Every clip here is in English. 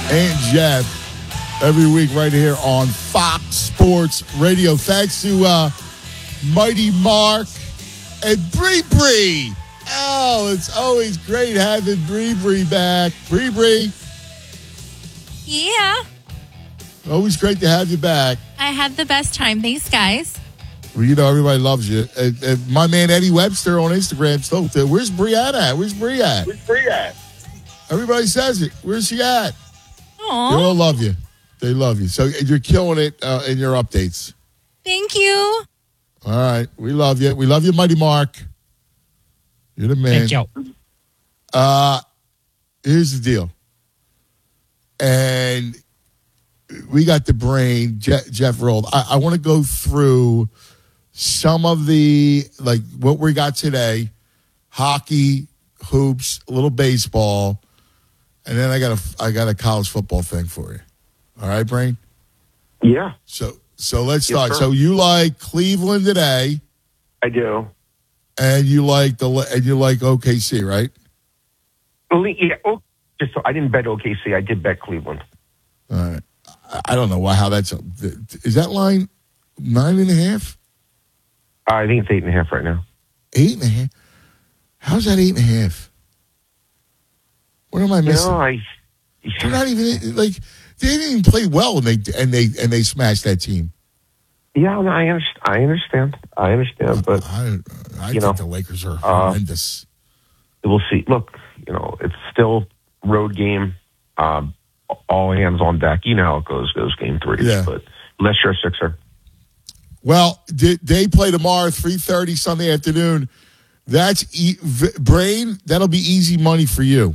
and Jeff every week right here on Fox Sports Radio. Thanks to Mighty Mark and Bree Bree. Oh, it's always great having Bree Bree back. Bree Bree. Yeah. Always great to have you back. I had the best time. Thanks, guys. Well, you know, everybody loves you. My man Eddie Webster on Instagram still. Where's Brianna at? Where's Bree at? Everybody says it. Where's she at? Aww. They all love you. They love you. So you're killing it in your updates. Thank you. All right. We love you. We love you, Mighty Mark. You're the man. Thank you. Here's the deal. And we got the brain, Jeff rolled. I want to go through some of the, like, what we got today. Hockey, hoops, a little baseball. And then I got a college football thing for you. All right, Brain? Yeah. So let's start. Yes, so you like Cleveland today, I do. and you like OKC, right? Yeah. Oh, just so I didn't bet OKC. I did bet Cleveland. All right. I don't know how that's. Is that line 9.5? I think it's 8.5 right now. 8.5? How's that 8.5? What am I missing? They're not even like they didn't even play well, and they smashed that team. Yeah, no, I understand. But I you think know, the Lakers are horrendous. we'll see. Look, it's still road game. All hands on deck. You know how it goes. Those game threes. Yeah. But unless you're a Sixer. Well, they play tomorrow, 3:30 Sunday afternoon. That's Brain. That'll be easy money for you,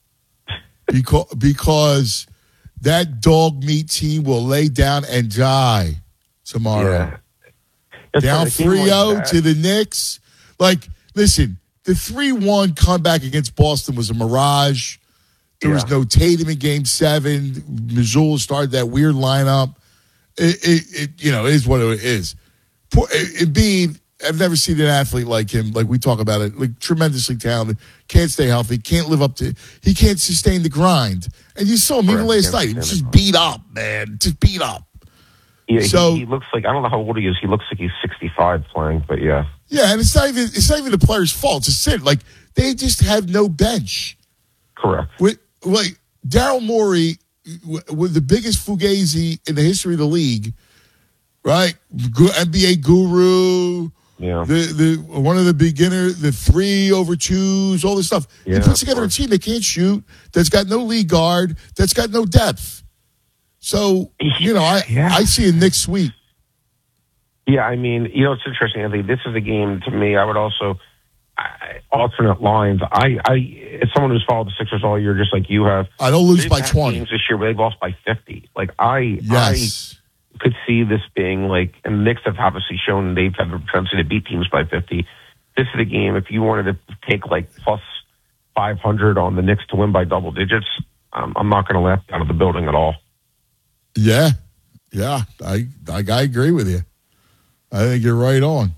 because that dog meat team will lay down and die tomorrow. Yeah. Down 3-0 to the Knicks. Like, listen, the 3-1 comeback against Boston was a mirage. There was no Tatum in Game 7. Missoula started that weird lineup. It is what it is. Embiid, I've never seen an athlete like him. Like we talk about it, like tremendously talented. Can't stay healthy. Can't live up to. He can't sustain the grind. And you saw him even last night. He was just beat up, man. Just beat up. Yeah. So he looks like, I don't know how old he is. He looks like he's 65 playing. But yeah. Yeah, and it's not even the player's fault. It's it. Like they just have no bench. Correct. Like Daryl Morey, with the biggest fugazi in the history of the league, right? NBA guru, the one of the beginners, the 3-over-2s, all this stuff. Yeah, he puts together a team that can't shoot, that's got no lead guard, that's got no depth. So I see a Knicks sweep. Yeah, I mean, it's interesting, Anthony. This is a game to me. I would also. Alternate lines. As someone who's followed the Sixers all year, just like you have, I don't lose by 20 games this year, but they lost by 50. Like I could see this being like, and the Knicks have obviously shown they've had the propensity to beat teams by 50. This is a game. If you wanted to take like plus 500 on the Knicks to win by double digits, I'm not going to laugh out of the building at all. Yeah, I agree with you. I think you're right on.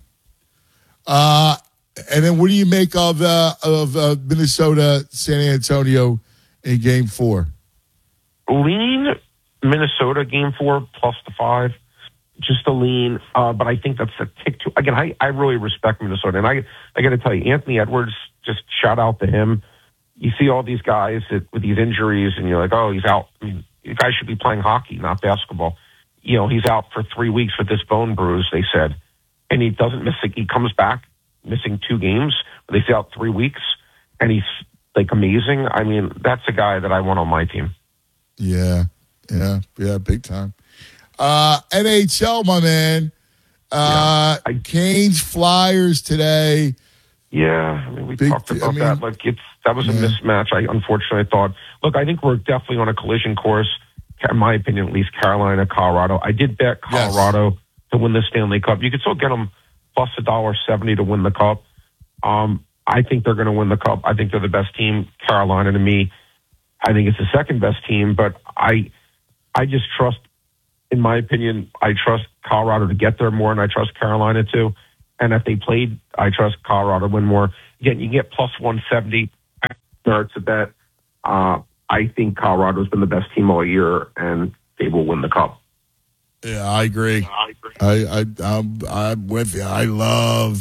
And then what do you make of Minnesota, San Antonio in Game 4? Lean Minnesota Game 4 plus the 5. Just a lean. But I think that's a tick too. Again, I really respect Minnesota. And I got to tell you, Anthony Edwards, just shout out to him. You see all these guys with these injuries, and you're like, oh, he's out. I mean, the guy should be playing hockey, not basketball. He's out for 3 weeks with this bone bruise, they said. And he doesn't miss it. He comes back missing 2 games, but they say out 3 weeks, and he's like amazing. I mean, that's a guy that I want on my team. Yeah, big time. NHL, my man. Canes Flyers today. Yeah, I mean, we talked about that. Like that was a mismatch. I thought. Look, I think we're definitely on a collision course. In my opinion, at least Carolina, Colorado. I did bet Colorado to win the Stanley Cup. You could still get them plus $1.70 to win the Cup. I think they're going to win the Cup. I think they're the best team. Carolina, to me, I think it's the second best team. But I just trust, in my opinion, I trust Colorado to get there more, and I trust Carolina too. And if they played, I trust Colorado to win more. Again, you get plus 170. It's a bet. I think Colorado's been the best team all year, and they will win the Cup. Yeah, I agree. I'm with you. I love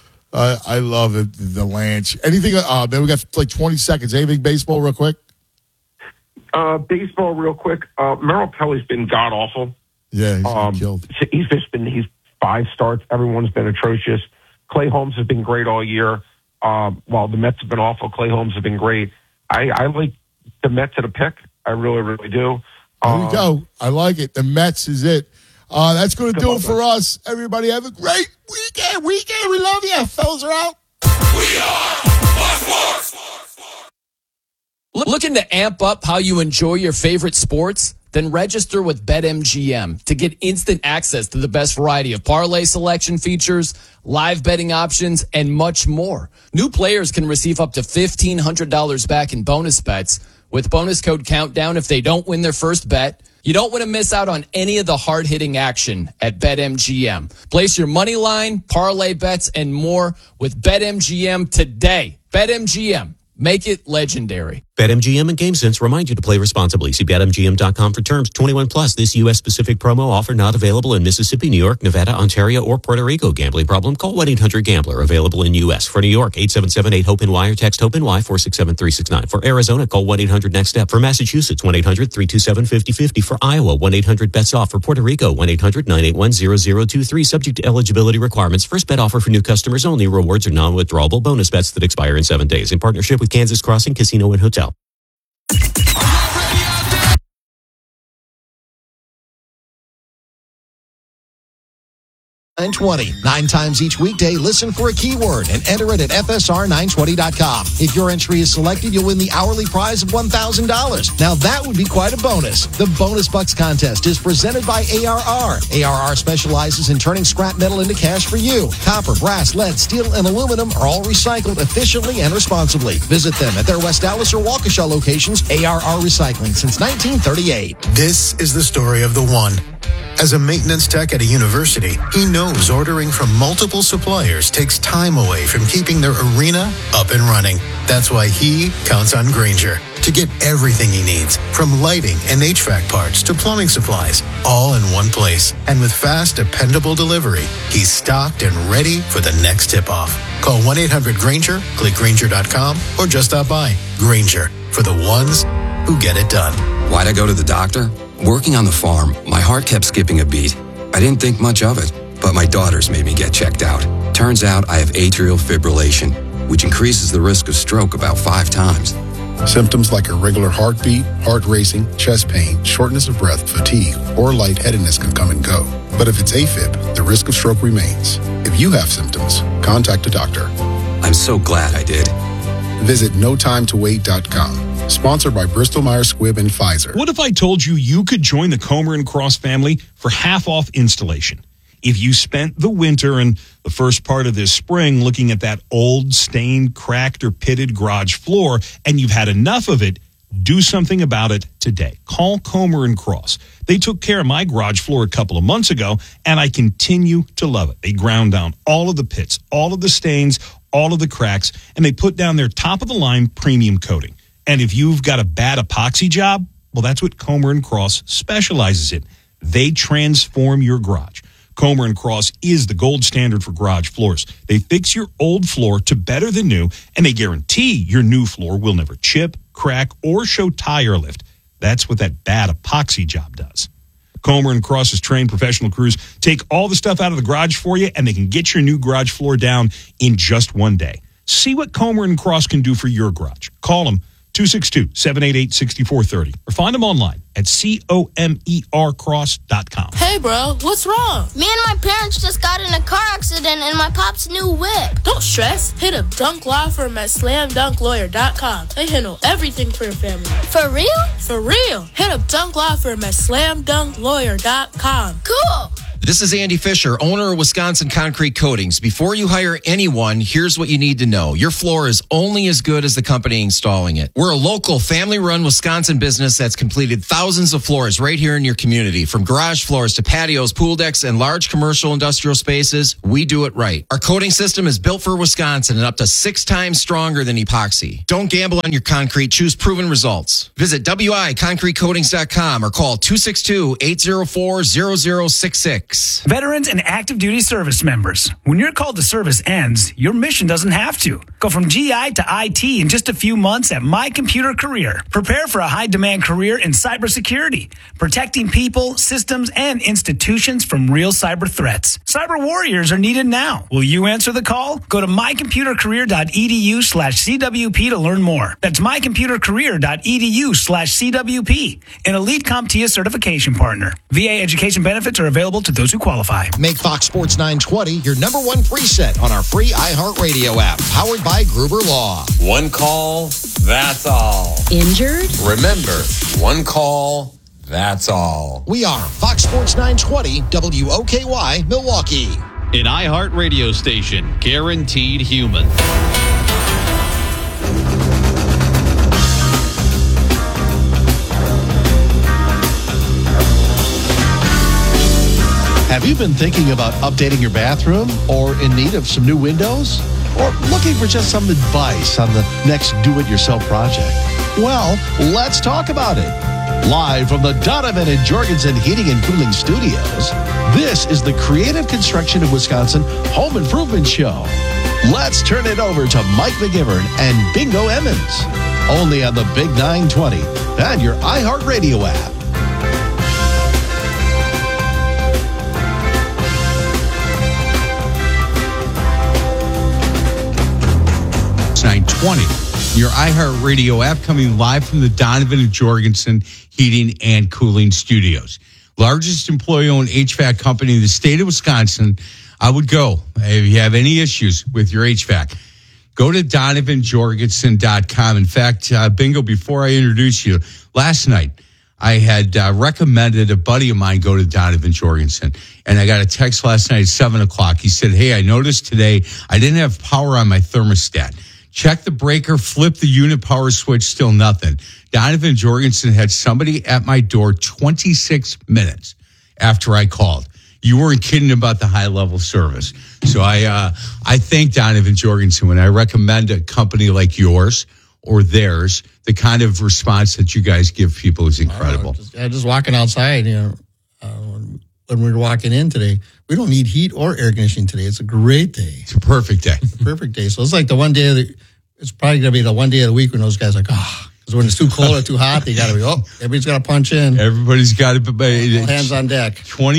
the Lance. Anything? Man, we got like 20 seconds. Anything baseball, real quick? Baseball, real quick. Merrill Kelly's been god awful. Yeah, he's been killed. He's 5 starts. Everyone's been atrocious. Clay Holmes has been great all year. While the Mets have been awful, Clay Holmes has been great. I like the Mets at a pick. I really, really do. There we go. I like it. The Mets is it. That's going to do it for us. Everybody have a great weekend. We love you. Fellas are out. We are Fox Sports. Looking to amp up how you enjoy your favorite sports? Then register with BetMGM to get instant access to the best variety of parlay selection features, live betting options, and much more. New players can receive up to $1,500 back in bonus bets with bonus code Countdown if they don't win their first bet. You don't want to miss out on any of the hard-hitting action at BetMGM. Place your money line, parlay bets, and more with BetMGM today. BetMGM. Make it legendary. BetMGM and GameSense remind you to play responsibly. See BetMGM.com for terms. 21 plus. This U.S.-specific promo offer not available in Mississippi, New York, Nevada, Ontario, or Puerto Rico. Gambling problem? Call 1-800-GAMBLER. Available in U.S. For New York, 877-8-HOPE-NY or text HOPE-NY 467-369. For Arizona, call 1-800-NEXT-STEP. For Massachusetts, 1-800-327-5050. For Iowa, 1-800-BETS-OFF. For Puerto Rico, 1-800-981-0023. Subject to eligibility requirements. First bet offer for new customers only. Rewards are non-withdrawable bonus bets that expire in 7 days. In partnership with Kansas Crossing Casino and Hotel. 920. 9 times each weekday, listen for a keyword and enter it at FSR920.com. If your entry is selected, you'll win the hourly prize of $1,000. Now that would be quite a bonus. The Bonus Bucks contest is presented by ARR. ARR specializes in turning scrap metal into cash for you. Copper, brass, lead, steel, and aluminum are all recycled efficiently and responsibly. Visit them at their West Dallas or Waukesha locations. ARR Recycling since 1938. This is the story of the one. As a maintenance tech at a university, he knows ordering from multiple suppliers takes time away from keeping their arena up and running. That's why he counts on Grainger to get everything he needs, from lighting and HVAC parts to plumbing supplies, all in one place. And with fast, dependable delivery, he's stocked and ready for the next tip-off. Call 1-800-GRAINGER, click Grainger.com, or just stop by. Grainger, for the ones who get it done. Why'd I go to the doctor? Working on the farm, my heart kept skipping a beat. I didn't think much of it, but my daughters made me get checked out. Turns out I have atrial fibrillation, which increases the risk of stroke about 5 times. Symptoms like irregular heartbeat, heart racing, chest pain, shortness of breath, fatigue, or lightheadedness can come and go. But if it's AFib, the risk of stroke remains. If you have symptoms, contact a doctor. I'm so glad I did. Visit NoTimeToWait.com. Sponsored by Bristol-Myers Squibb and Pfizer. What if I told you you could join the Comer & Cross family for half-off installation? If you spent the winter and the first part of this spring looking at that old, stained, cracked, or pitted garage floor, and you've had enough of it, do something about it today. Call Comer & Cross. They took care of my garage floor a couple of months ago, and I continue to love it. They ground down all of the pits, all of the stains, all of the cracks, and they put down their top-of-the-line premium coating. And if you've got a bad epoxy job, well, that's what Comer & Cross specializes in. They transform your garage. Comer & Cross is the gold standard for garage floors. They fix your old floor to better than new, and they guarantee your new floor will never chip, crack, or show tire lift. That's what that bad epoxy job does. Comer & Cross's trained professional crews take all the stuff out of the garage for you, and they can get your new garage floor down in just one day. See what Comer & Cross can do for your garage. Call them 262-788-6430 or find them online at COMERcross.com. Hey, bro, what's wrong? Me and my parents just got in a car accident in my pop's new whip. Don't stress. Hit up Dunk Law Firm at SlamDunkLawyer.com. They handle everything for your family. For real? For real. Hit up Dunk Law Firm at SlamDunkLawyer.com. Cool. This is Andy Fisher, owner of Wisconsin Concrete Coatings. Before you hire anyone, here's what you need to know. Your floor is only as good as the company installing it. We're a local, family-run Wisconsin business that's completed thousands of floors right here in your community. From garage floors to patios, pool decks, and large commercial industrial spaces, we do it right. Our coating system is built for Wisconsin and up to 6 times stronger than epoxy. Don't gamble on your concrete. Choose proven results. Visit wiconcretecoatings.com or call 262-804-0066. Veterans and active duty service members, when your call to service ends, your mission doesn't have to. Go from GI to IT in just a few months at My Computer Career. Prepare for a high-demand career in cybersecurity, protecting people, systems, and institutions from real cyber threats. Cyber warriors are needed now. Will you answer the call? Go to mycomputercareer.edu/CWP to learn more. That's mycomputercareer.edu/CWP, an elite CompTIA certification partner. VA education benefits are available to those who qualify. Make Fox Sports 920 your number one preset on our free iHeartRadio app, powered by Gruber Law. One call, that's all. Injured? Remember, one call, that's all. We are Fox Sports 920 WOKY Milwaukee. An iHeart radio station, guaranteed human. Have you been thinking about updating your bathroom or in need of some new windows? Or looking for just some advice on the next do-it-yourself project? Well, let's talk about it. Live from the Donovan and Jorgensen Heating and Cooling Studios, this is the Creative Construction of Wisconsin Home Improvement Show. Let's turn it over to Mike McGivern and Bingo Emmons. Only on the Big 920 and your iHeartRadio app. 920. Your iHeartRadio app coming live from the Donovan and Jorgensen Heating and Cooling Studios. Largest employee-owned HVAC company in the state of Wisconsin. I would go. If you have any issues with your HVAC, go to DonovanJorgensen.com. In fact, Bingo, before I introduce you, last night I had recommended a buddy of mine go to Donovan Jorgensen. And I got a text last night at 7 o'clock. He said, hey, I noticed today I didn't have power on my thermostat. Check the breaker, flip the unit power switch, still nothing. Donovan Jorgensen had somebody at my door 26 minutes after I called. You weren't kidding about the high-level service. So I thank Donovan Jorgensen when I recommend a company like yours or theirs. The kind of response that you guys give people is incredible. Just walking outside, when we were walking in today, we don't need heat or air conditioning today. It's a great day. It's a perfect day. It's a perfect day. So it's like the one day it's probably going to be the one day of the week when those guys are like, because when it's too cold or too hot, they got to be, everybody's got to punch in. Everybody's got to be hands on deck.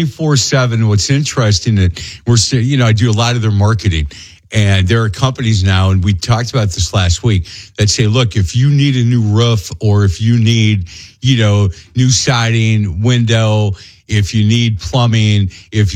24/7. What's interesting that we're still, I do a lot of their marketing. And there are companies now, and we talked about this last week, that say, look, if you need a new roof or if you need, new siding, window, if you need plumbing,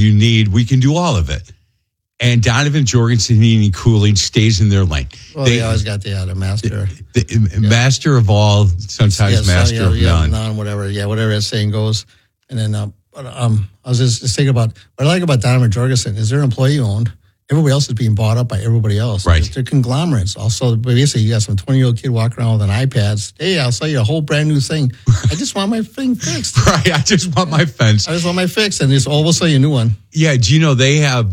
we can do all of it. And Donovan Jorgensen Heating and Cooling stays in their lane. Well, they always got the master. Master of all, sometimes master of none. None, whatever that saying goes. And then I was just thinking about, what I like about Donovan Jorgensen is they're employee-owned. Everybody else is being bought up by everybody else. Right. They're conglomerates. Also, basically, you got some 20-year-old kid walking around with an iPad. Hey, I'll sell you a whole brand new thing. I just want my thing fixed. Right. I just want my fence. I just want my fix, and we'll sell you a new one. Yeah. Do you know they have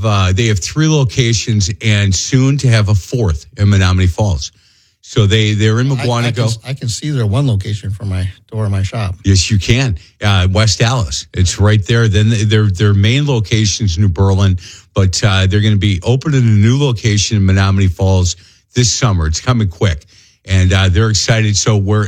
3 locations and soon to have a 4th in Menominee Falls. So they're in McGuanago. I can see their one location from my door of my shop. Yes, you can. West Dallas. It's right there. Then their main location's New Berlin, but they're going to be opening a new location in Menominee Falls this summer. It's coming quick, and they're excited. So where's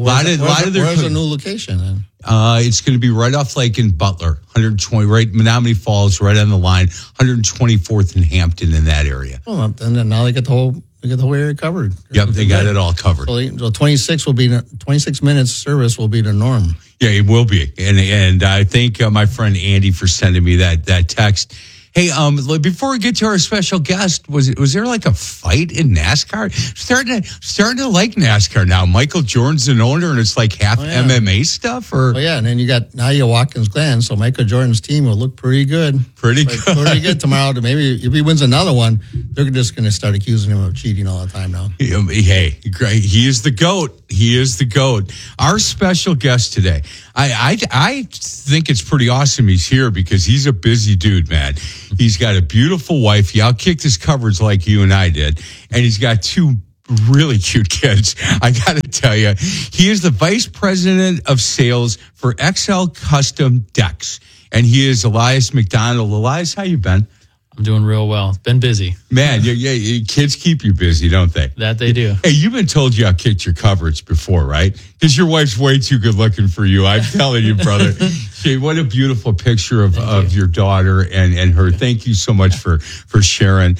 the new location then? It's going to be right off Lake in Butler, 120, right Menominee Falls, right on the line, 124th in Hampton in that area. Well, and then now they get the whole area covered. Yep, they got it all covered. So 26 minutes service will be the norm. Yeah, it will be. And I thank my friend Andy for sending me that text. Hey, before we get to our special guest, was there like a fight in NASCAR? Starting to like NASCAR now. Michael Jordan's an owner, and it's like half MMA stuff, or and then you got Nia Watkins Glen, so Michael Jordan's team will look pretty good. Pretty good tomorrow. Maybe if he wins another one, they're just going to start accusing him of cheating all the time now. Hey, great. He is the GOAT. He is the GOAT. Our special guest today, I think it's pretty awesome he's here because he's a busy dude, man. He's got a beautiful wife. He outkicked his coverage like you and I did. And he's got 2 really cute kids. I got to tell you, he is the vice president of sales for XL Custom Decks. And he is Elias McDonald. Elias, how you been? I'm doing real well. Been busy. Man, kids keep you busy, don't they? That they do. Hey, you've been told you outkicked your coverage before, right? Because your wife's way too good looking for you. I'm telling you, brother. Hey, what a beautiful picture of your daughter and her. Thank you so much for sharing.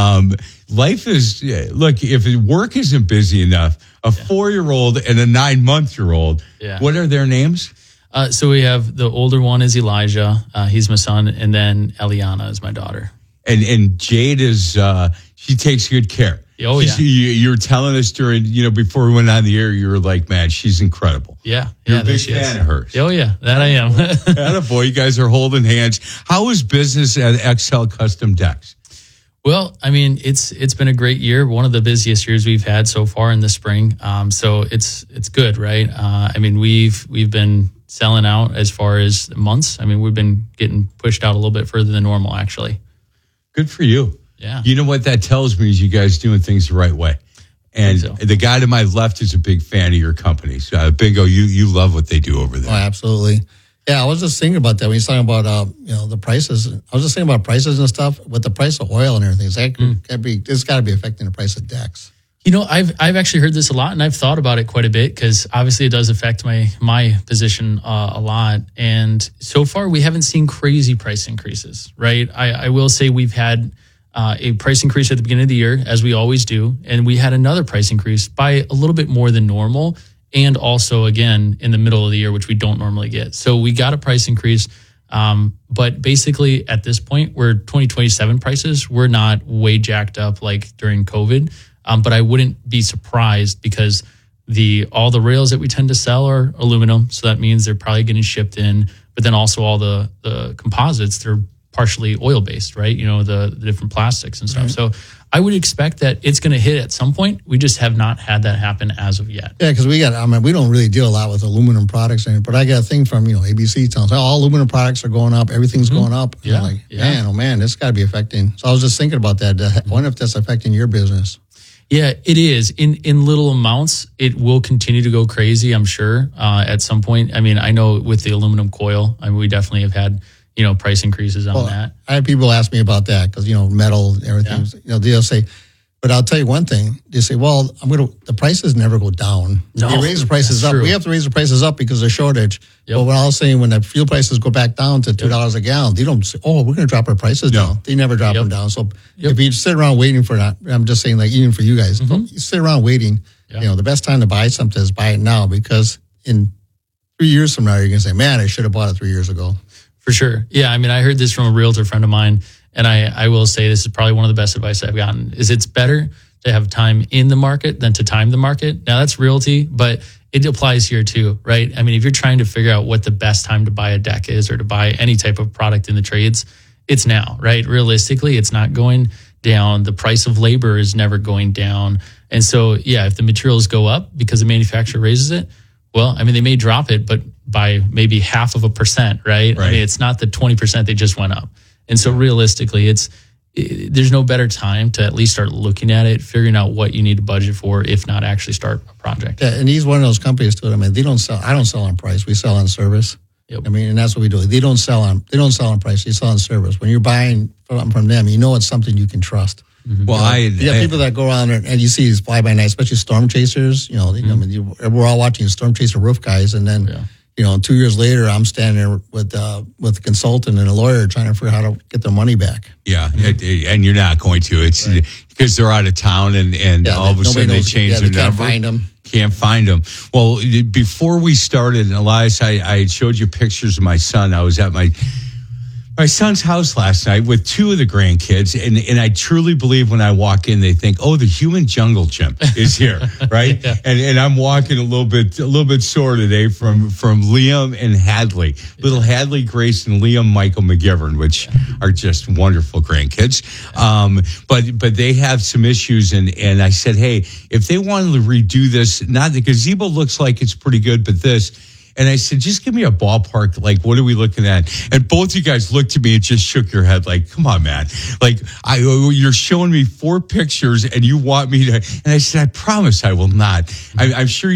Life is, look, if work isn't busy enough, a 4-year-old and a 9-month-year-old, what are their names? So we have the older one is Elijah. He's my son. And then Eliana is my daughter. And Jade is, she takes good care. Oh, yeah. You were telling us during, before we went on the air, you were like, man, she's incredible. Yeah. You're a big fan of hers. Oh, yeah. That I am. Attaboy, you guys are holding hands. How is business at XL Custom Decks? Well, I mean, it's been a great year. One of the busiest years we've had so far in the spring. So it's good, right? I mean, we've been selling out as far as months. I mean, we've been getting pushed out a little bit further than normal, actually. Good for you. Yeah. You know what that tells me is you guys doing things the right way. And the guy to my left is a big fan of your company. So, Bingo, you love what they do over there. Oh, absolutely. Yeah, I was just thinking about that when you're talking about the prices. I was just thinking about prices and stuff with the price of oil and everything. It's got to be affecting the price of decks. I've actually heard this a lot, and I've thought about it quite a bit because obviously it does affect my position a lot. And so far, we haven't seen crazy price increases, right? I will say we've had a price increase at the beginning of the year, as we always do, and we had another price increase by a little bit more than normal, and also again in the middle of the year, which we don't normally get. So we got a price increase, but basically at this point, we're 2027 prices. We're not way jacked up like during COVID. But I wouldn't be surprised because all the rails that we tend to sell are aluminum. So that means they're probably getting shipped in. But then also all the composites, they're partially oil-based, right? The different plastics and stuff. Right. So I would expect that it's going to hit at some point. We just have not had that happen as of yet. Yeah, because we don't really deal a lot with aluminum products. But I got a thing from, ABC telling us, all aluminum products are going up. Everything's going up. Yeah. Man, this got to be affecting. So I was just thinking about that. I wonder if that's affecting your business. Yeah, it is. In little amounts, it will continue to go crazy, I'm sure, at some point. I mean, I know with the aluminum coil, we definitely have had, price increases on that. I had people ask me about that because, metal and everything. Yeah. They'll say, but I'll tell you one thing. They say, well, the prices never go down. No, they raise the prices up. True. We have to raise the prices up because of the shortage. Yep. But what I was saying, when the fuel prices go back down to $2 a gallon, they don't say, we're going to drop our prices down. They never drop them down. So if you sit around waiting for that, I'm just saying, like, even for you guys, you sit around waiting. Yeah. The best time to buy something is buy it now, because in 3 years from now, you're going to say, man, I should have bought it 3 years ago. For sure. Yeah. I mean, I heard this from a realtor friend of mine, and I will say this is probably one of the best advice I've gotten, is it's better to have time in the market than to time the market. Now, that's realty, but it applies here too, right? I mean, if you're trying to figure out what the best time to buy a deck is or to buy any type of product in the trades, it's now, right? Realistically, it's not going down. The price of labor is never going down. And so, if the materials go up because the manufacturer raises it, well, I mean, they may drop it, but by maybe 0.5%, right? I mean, it's not the 20% they just went up. And so realistically, there's no better time to at least start looking at it, figuring out what you need to budget for, if not actually start a project. Yeah, and he's one of those companies too. I mean, I don't sell on price. We sell on service. Yep. I mean, and that's what we do. They don't sell on price. They sell on service. When you're buying from them, it's something you can trust. Mm-hmm. Well, you have people that go around and you see these fly by night, especially storm chasers. We're all watching storm chaser roof guys, and then 2 years later, I'm standing there with a consultant and a lawyer trying to figure out how to get their money back. Yeah, and you're not going to. It's because they're out of town, and all of a sudden they change their number. Can't find them. Well, before we started, Elias, I showed you pictures of my son. I was at my my son's house last night with two of the grandkids, and I truly believe when I walk in, they think, "Oh, the human jungle gym is here," right? Yeah. And I'm walking a little bit sore today from Liam and Hadley, little Hadley Grace and Liam Michael McGivern, which are just wonderful grandkids. But they have some issues, and I said, hey, if they wanted to redo this, not the gazebo looks like it's pretty good, but this. And I said, just give me a ballpark. Like, what are we looking at? And both you guys looked at me and just shook your head like, come on, man. Like, you're showing me 4 pictures and you want me to. And I said, I promise I will not. I'm sure